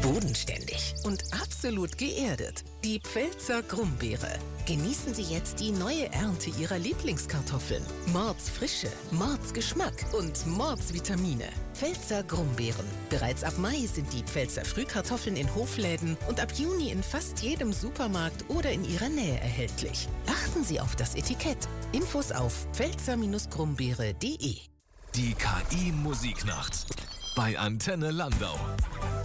Bodenständig und absolut geerdet. Die Pfälzer Grumbeere. Genießen Sie jetzt die neue Ernte Ihrer Lieblingskartoffeln. Mordsfrische, Mordsgeschmack und Mordsvitamine. Pfälzer Grumbeeren. Bereits ab Mai sind die Pfälzer Frühkartoffeln in Hofläden und ab Juni in fast jedem Supermarkt oder in Ihrer Nähe erhältlich. Achten Sie auf das Etikett. Infos auf pfälzer-grumbeere.de. Die KI Musiknacht bei Antenne Landau.